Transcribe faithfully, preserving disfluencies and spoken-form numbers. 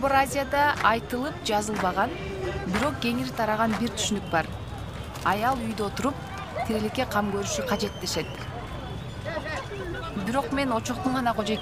Борбор Азияда айтылып жазылбаган, бирок кеңири тараган бир түшүнүк бар. Аял үйдө отуруп, тирелекке кам көрүшү кажет дешет. Бирок мен очоктун гана